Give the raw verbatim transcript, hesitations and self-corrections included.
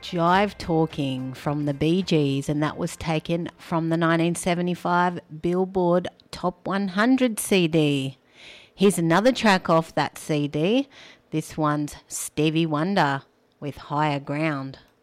Jive Talking from the Bee Gees, and that was taken from the nineteen seventy-five Billboard Top one hundred C D. Here's another track off that C D. This one's Stevie Wonder with Higher Ground.